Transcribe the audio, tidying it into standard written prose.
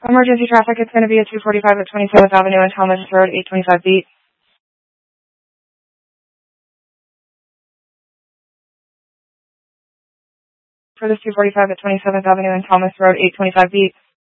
Emergency traffic, it's going to be at 245 at 27th Avenue and Thomas Road, 825B. For this 245 at 27th Avenue and Thomas Road, 825B.